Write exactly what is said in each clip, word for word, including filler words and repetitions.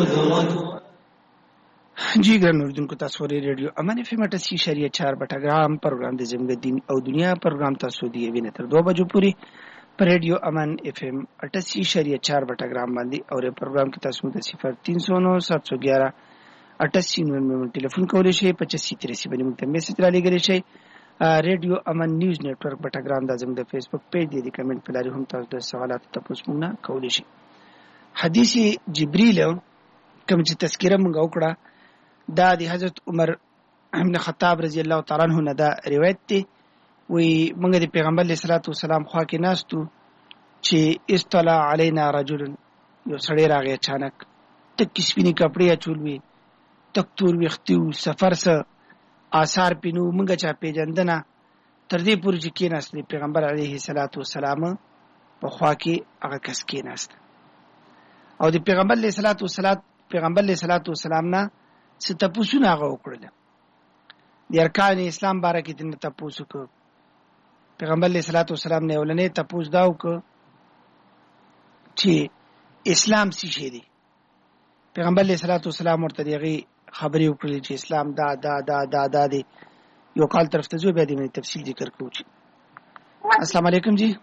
ندرة. جی ګران اوریدونکو، تاسو ورې ریډیو امان اف ام اٹھاسی اشاریه چار بټګرام پروګرام د زموږ دین او دنیا پروګرام تاسو دی وینې تر دوه بجو پورې پر ریډیو امان اف ام اٹھاسی اشاریه چار بټګرام باندې او ری پروګرام کې تاسو د صفر تین سو نو سات سو گیارہ اٹھاسی نو ټلیفون کولای شئ پچاسی تراسی باندې موږ ته میسج را لګولای شئ. ریډیو امان نیوز نیټورک بټګرام د زموږ د فیسبوک پیج دی، د کمنټ په لاري هم تاسو د سوالات تاسو مونږ کولای شئ. حدیث جبرئیل کوم چې تذکرہ موږ وکړه دا د حضرت عمر ابن خطاب رضی الله تعالی عنہ نه دا روایت دی. وی موږ د پیغمبر علیه الصلاۃ والسلام خوا کې ناستو چې استلا علینا رجل، یو سړی راغی اچانک، تک سپینې کپڑے اچول وی، تک تور ویختیو، سفر سره آثار پینو، موږ چا پیجندنه تر دې پورې چې کېناست پیغمبر علیه الصلاۃ والسلام په خوا کې هغه کس کېناست او د پیغمبر علیه الصلاۃ والسلام پیغمبر علیه الصلاۃ والسلام نه څه تپوسونه هغه وکړل. د ارکان اسلام باره کې دنه تپوس وکړ. پیغمبر علیه الصلاۃ والسلام نه ولنې تپوس دا وکړ چې اسلام څه شی دی. پیغمبر علیه الصلاۃ والسلام ورته دغه خبرې وکړې چې اسلام دا دا دا دا دا دی. یو کال طرف ته زو بیا دې تفصیل ذکر کوم. السلام علیکم جی.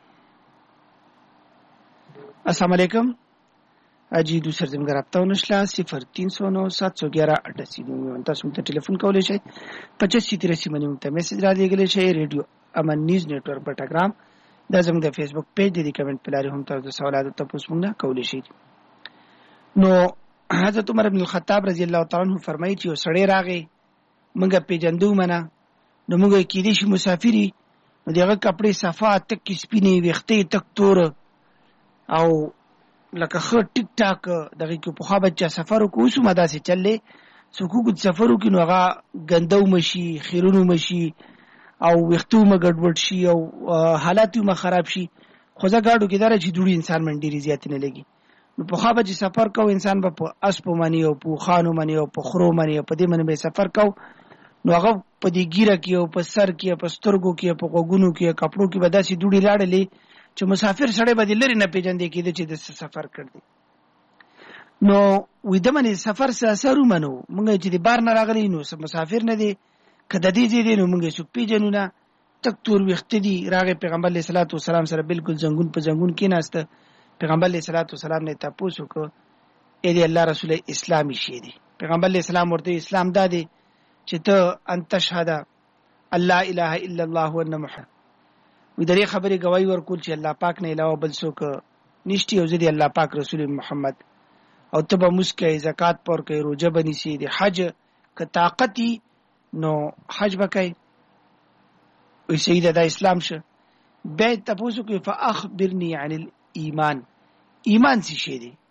السلام علیکم اجي دوسر زمګر رابطه ونشله صفر تین سو نو سات سو گیارہ اٹھاسی نو تاسو ته ټلیفون کولای شئ پچاسی تراسی باندې ته میسج را لګولای شئ. ریډیو امان نیوز نیټورک بټګرام دا زموږ د فیسبوک پیج دی، کمنټ په لاري هم تاسو د سوالاتو تاسو مونږ کولای شئ. نو حضرت عمر ابن الخطاب رضی الله تعالی عنہ فرمایي چې یو سړی راغی، موږ پیجندو منه، نو موږ کې دي شي مسافری، نو دغه کپڑے صفا تک سپینې ویختې تک تور او لکه خ ټیک ټاک دغه کې په خوا بچا سفر کو اوس مدا سي چلې سکوګ سفر کو نو هغه غندو مشي، خیرونو مشي او وختو مګډوډ شي او حالات یې خراب شي. خو ځا گاډو کې دره چې دوړي انسان منډي رضایت نه لګي. نو په خوا بچ سفر کو انسان په اس په مانی او په خانو مانی او په خرو مانی په دې منه به سفر کو، نو هغه په دې ګیره کې او په سر کې په سترګو کې په غوګونو کې کپړو کې بداسي دوړي لاړلې چې مسافر سړی به لري نه پیژندې کېده چې د سفر کړی. نو وې د منې سفر سره سره منو موږ چې د بار نه راغلی نو مسافر نه دی کده دې دې نو موږ څوک پیژنو نه. تک تور وخت دی راغی پیغمبر علیه الصلاۃ والسلام سره بالکل زنګون په زنګون کې نهسته. پیغمبر علیه الصلاۃ والسلام نه تاسو کو اې دی الله رسول اسلامي شي دی. پیغمبر علیه السلام ورته اسلام دا دی چې ته ان تشهد الله اله الا الله وان محمد وی درې خبرې گواہی ورکول چې الله پاک نه علاوه بل څوک نشتی او زه دی الله پاک رسول محمد او ته به مسکه زکات پر کوي، روزه بنیسی، دی حج که طاقتی نو حج وکای. وی سید دا اسلام شه. به تاسو کوي فاخبرني عن الايمان، ایمان څه شی دی؟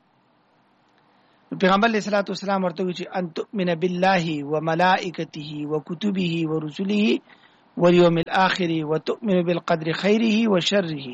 پیغمبر علیه الصلاۃ والسلام ورته وی چې ان تؤمن بالله وملائکته وكتبه ورسله واليوم الاخر وتؤمن بالقدر خيره وشره.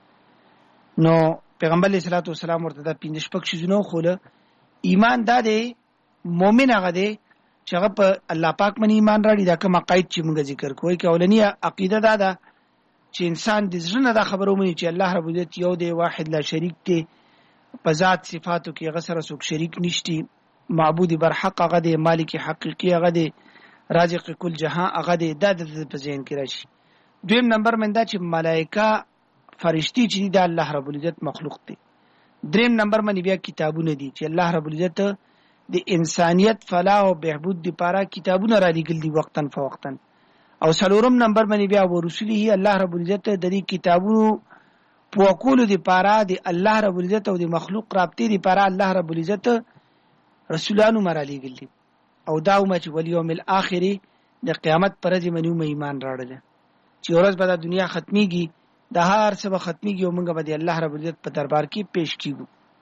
نو پیغمبر علیه الصلاۃ والسلام ورته دا پنځه شپږ شیزونه خوله. ایمان دا دی مؤمن هغه دی چې هغه په الله پاک باندې ایمان راړي. دا کوم عقاید چې موږ ذکر کوی کې اولنی عقیده دا ده چې انسان د ځنه دا خبرو مني چې الله رب العزت یو دی، واحد لا شریک دی، په ذات صفاتو کې هغه سره څوک شریک نشتی، معبود برحق هغه دی، مالک حقیقی هغه دی، رازق کل جهان هغه دی. دا د په ذهن کې راشي. دویم نمبر مندا چې ملائکه فرشتي چې د الله رب العزت مخلوق دي. دریم نمبر باندې بیا کتابونه دي چې الله رب العزت د انسانیت فلاح او بهبود لپاره کتابونه را لګل دي وقتن فوقتن. او څلورم نمبر باندې بیا ورسوله الله رب العزت د دې کتابونو په کولو لپاره د الله رب العزت او د مخلوق رابطې لپاره الله رب العزت رسولانو مرا لګل دي. او دا ما چې ولیوم الاخر د قیامت پر ورځ باندې ایمان راړل چې ورځ به د دنیا ختميږي، د هر څه به ختميږي او موږ به د الله رب العزت په دربار کې پیش کیږو.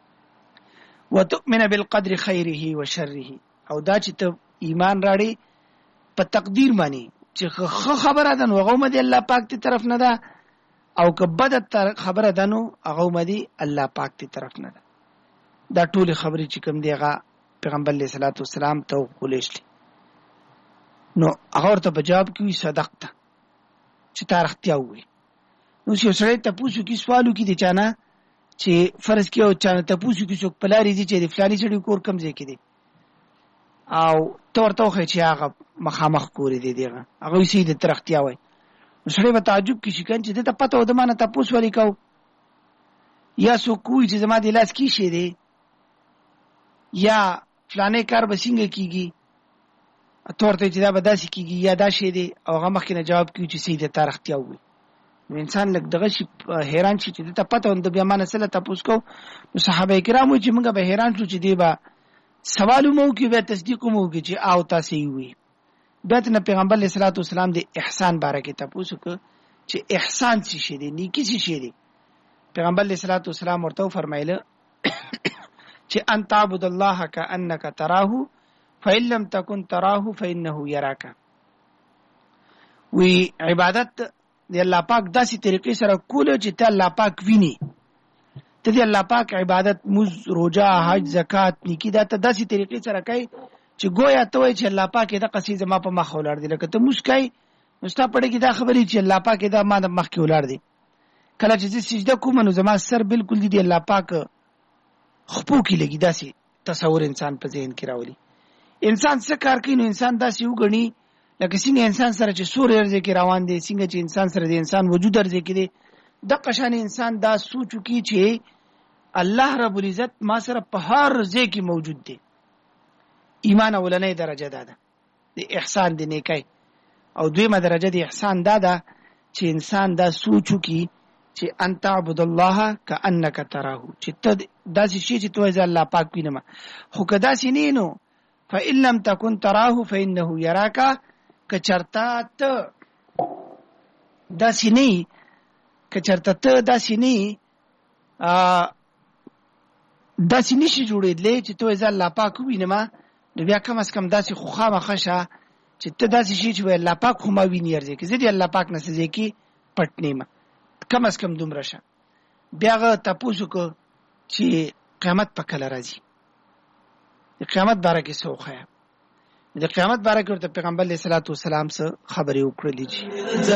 وتؤمن بالقدر خيره وشره، او دا چې ته ایمان راړې په تقدیر باندې چې خبره ده نو هغه مده الله پاک ته طرف نه ده، او که بد خبره ده نو هغه مده الله پاک ته طرف نه ده. دا ټول خبرې چې کوم دی هغه پیغمبر علیه الصلاۃ والسلام ته وکولېشلې. نو هغه ورته په جواب کې صدقته چې تا رښتیا ووایې. نو چې سړی تاسو کې سوالو کې دي چانه چې فرض کې او چانه تاسو کې څوک پلاری دي چې د فلاني سړي کور کم ځای کې دی او تور توخه چې هغه مخامخ کورې دی دیغه هغه وسی د ترختیا وای سړی به تعجب کې شي کنه چې ته پته و د مانه تاسو ولي کو یا سو کوی چې زما د لاس کې شي دی یا فلانه کار به څنګه کیږي تورته چې دا به داسې کیږي یا دا شي دی او هغه مخکې نه جواب کوي چې سید ترختیا وي نو انسان لږ دغه شي حیران شي چې ته پته وند بیا مانه سره تاسو کو نو صحابه کرامو چې موږ به حیران شو چې دی با سوال مو کې به تصدیق مو کې چې او تاسو وي بیت نه پیغمبر علیه الصلاۃ والسلام د احسان باره کې تاسو کو چې احسان څه شي دی نیکی څه شي دی پیغمبر علیه الصلاۃ والسلام ورته فرمایله چې ان تعبد الله كأنك تراه فإن لم تكن تراه فإنه يراك وی عبادت دی الله پاک داسې طریقې سره کوله چې ته الله پاک ویني ته دی الله پاک عبادت مز روزه حج زکات نیکی دا ته داسې طریقې سره کوي چې گویا ته وایي چې الله پاک دا قصې زما په مخ ولر دی لکه ته مسکای مستا پړې کې دا خبرې چې الله پاک دا ما د مخ کې ولر دی کله چې سجده کوم نو زما سر بالکل دی الله پاک خپو کې لګي داسې تصور انسان په ذهن کې راولي انسان څه کار کوي نو انسان داسې وګڼي لکه څنګه انسان سره چې سور ارزه کې روان دي څنګه چې انسان سره د انسان وجود ارزه کې دي د قشان انسان دا سوچو کی چې الله رب العزت ما سره په هر ځای کې موجود دی ایمان اولنۍ درجه ده د احسان د نیکۍ او دویمه درجه د احسان ده ده چې انسان دا سوچو کی چې انت عبد الله كأنك تراه چې ته داسې شي چې توې الله پاک وینم خو کدا سینې نو فإن لم تكن تراه فإنه يراك کچرتا ته داسې نه کچرتا ته داسې نه ا داسې نشي جوړېدلې چې توې الله پاک وینم نو بیا کم از کم داسې خو خامخه شه چې ته داسې شي چې الله پاک خو ما ویني ارزه کې زه الله پاک نه سزې کې پټ نیمه کم از کم دومره شه بیا غو تاسو کو چې قیامت په کله راځي د قیامت باره کې څه وخایا د قیامت باره کې ورته پیغمبر علیه الصلاۃ والسلام سره خبرې وکړلې